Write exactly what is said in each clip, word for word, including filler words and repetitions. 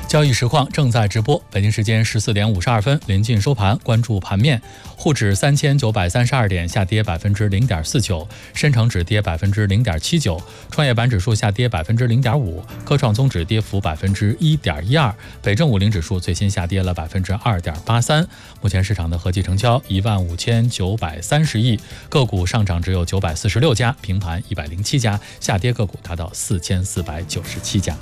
交易实况正在直播，北京时间十四点五十二分，临近收盘，关注盘面。沪指三千九百三十二点，下跌百分之零点四九；深成指跌百分之零点七九；创业板指数下跌百分之零点五；科创综指跌幅百分之一点一二；北证五零指数最新下跌了百分之二点八三。目前市场的合计成交一万五千九百三十亿，个股上涨只有九百四十六家，平盘一百零七家，下跌个股达到四千四百九十七家。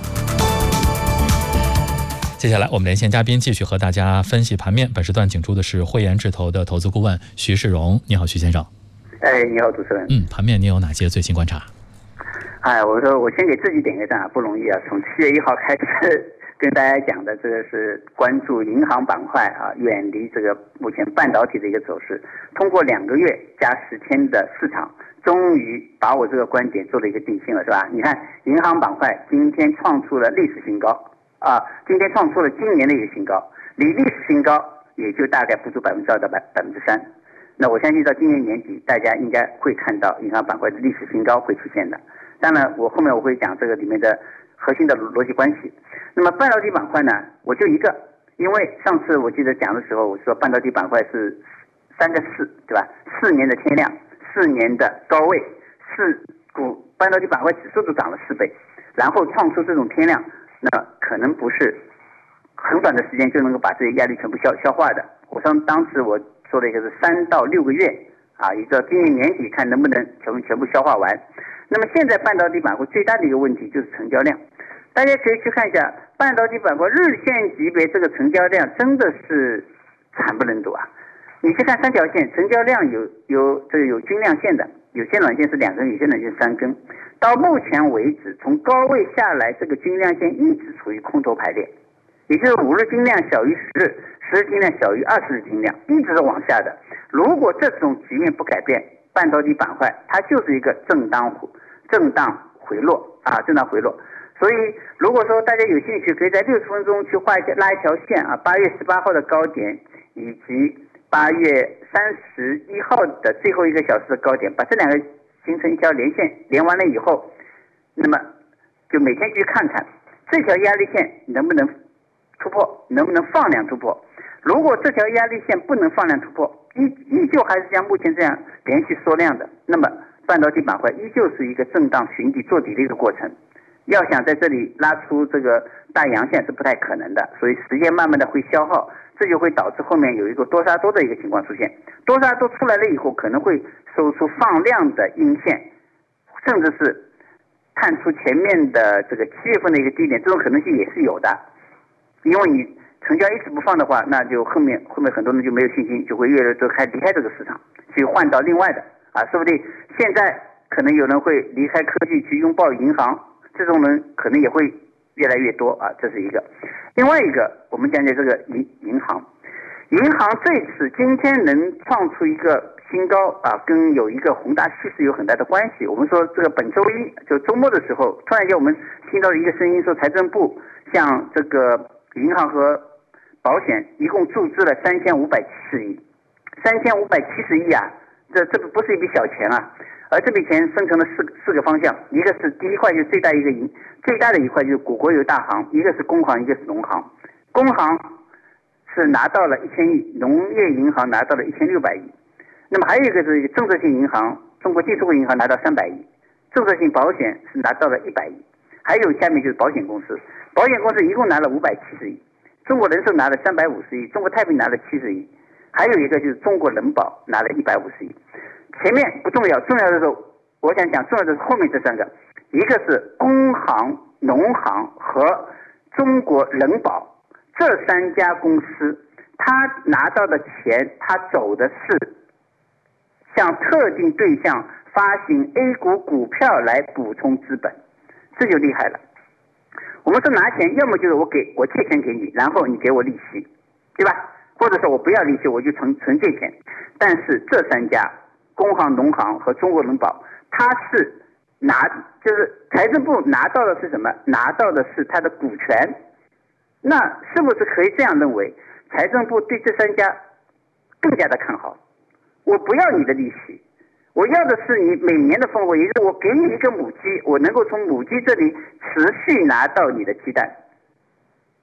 接下来我们连线嘉宾，继续和大家分析盘面。本时段请出的是汇研智投的投资顾问徐世荣。你好，徐先生。 哎，你好，主持人。 嗯，盘面你有哪些最新观察？ 哎，我说我先给自己点个赞，不容易啊！从七月一号开始跟大家讲的这个是关注银行板块啊，远离这个目前半导体的一个走势。通过两个月加十天的市场，终于把我这个观点做了一个定性了，是吧？你看，银行板块今天创出了历史新高。啊，今天创出了今年的一个新高，离历史新高也就大概不足百分之二到百百分之三。那我相信到今年年底，大家应该会看到银行板块的历史新高会出现的。当然，我后面我会讲这个里面的核心的逻辑关系。那么半导体板块呢，我就一个，因为上次我记得讲的时候，我说半导体板块是三个四，对吧？四年的天量，四年的高位，四股半导体板块指数都涨了四倍，然后创出这种天量。那可能不是很短的时间就能够把这些压力全部消消化的。我上当时我说了一个是三到六个月啊，一个今年年底看能不能全部全部消化完。那么现在半导体板块最大的一个问题就是成交量，大家可以去看一下半导体板块日线级别这个成交量真的是惨不忍睹啊！你去看三条线，成交量有有这个有均量线的，有些软件是两根，有些软件是三根。到目前为止，从高位下来，这个均量线一直处于空头排列，也就是五日均量小于十日，十日均量小于二十日均量，一直是往下的。如果这种局面不改变，半导体板块它就是一个震荡震荡回落啊，震荡回落。所以，如果说大家有兴趣，可以在六十分钟去画一拉一条线啊，八月十八号的高点以及八月三十一号的最后一个小时的高点，把这两个形成一条连线，连完了以后，那么就每天去看看这条压力线能不能突破，能不能放量突破。如果这条压力线不能放量突破，依依旧还是像目前这样连续缩量的，那么半导体板块依旧是一个震荡寻底做底的一个过程。要想在这里拉出这个大阳线是不太可能的，所以时间慢慢的会消耗，这就会导致后面有一个多杀多的一个情况出现。多杀多出来了以后，可能会收出放量的阴线，甚至是探出前面的这个七月份的一个低点，这种可能性也是有的。因为你成交一直不放的话，那就后面后面很多人就没有信心，就会越来越多开离开这个市场，去换到另外的啊，说不定现在可能有人会离开科技去拥抱银行，这种人可能也会越来越多啊，这是一个。另外一个，我们讲讲这个银银行，银行这次今天能创出一个新高啊，跟有一个宏大趋势有很大的关系。我们说这个本周一就周末的时候，突然间我们听到了一个声音，说财政部向这个银行和保险一共注资了三千五百七十亿，三千五百七十亿啊，这这不是一笔小钱啊。而这笔钱分成了四个四个方向，一个是第一块就是最大一个银最大的一块就是股国有大行，一个是工行，一个是农行。工行是拿到了一千亿，农业银行拿到了一千六百亿。那么还有一个是一个政策性银行，中国进出口银行拿到三百亿，政策性保险是拿到了一百亿，还有下面就是保险公司，保险公司一共拿了五百七十亿，中国人寿拿了三百五十亿，中国太平拿了七十亿，还有一个就是中国人保拿了一百五十亿。前面不重要，重要的是我想讲重要的是后面这三个，一个是工行、农行和中国人保这三家公司，他拿到的钱，他走的是向特定对象发行 A 股股票来补充资本，这就厉害了。我们说拿钱，要么就是我给我借钱给你，然后你给我利息，对吧？或者说我不要利息，我就纯纯借钱。但是这三家工行、农行和中国人保，它是拿就是财政部拿到的是什么？拿到的是它的股权。那是不是可以这样认为，财政部对这三家更加的看好？我不要你的利息，我要的是你每年的分红，也就是我给你一个母鸡，我能够从母鸡这里持续拿到你的鸡蛋。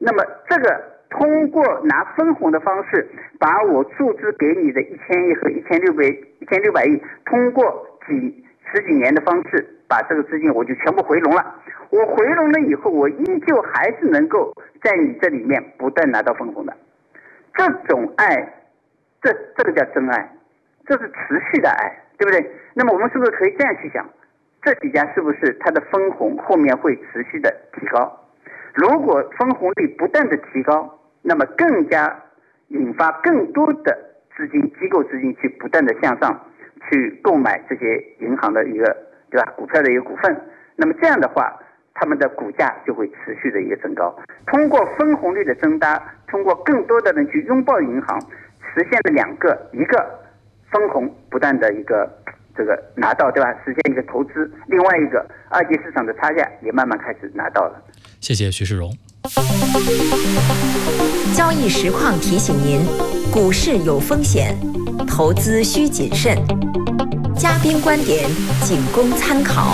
那么这个通过拿分红的方式，把我注资给你的一千亿和一千六百一千六百亿，通过几十几年的方式，把这个资金我就全部回笼了。我回笼了以后，我依旧还是能够在你这里面不断拿到分红的。这种爱，这这个叫真爱，这是持续的爱，对不对？那么我们是不是可以这样去想？这几家是不是它的分红后面会持续的提高？如果分红率不断的提高，那么更加引发更多的资金机构资金去不断的向上去购买这些银行的一个对吧股票的一个股份，那么这样的话，他们的股价就会持续的一个增高。通过分红率的增大，通过更多的人去拥抱银行，实现了两个，一个分红不断的一个这个拿到，对吧？实现一个投资，另外一个二级市场的差价也慢慢开始拿到了。 谢谢徐世荣。 交易实况提醒您，股市有风险，投资需谨慎。嘉宾观点仅供参考。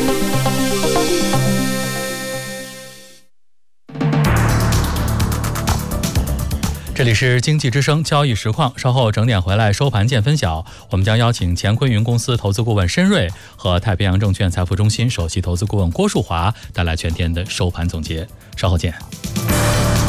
这里是经济之声交易实况，稍后整点回来收盘见分晓。我们将邀请乾坤云公司投资顾问申瑞和太平洋证券财富中心首席投资顾问郭树华带来全天的收盘总结。稍后见。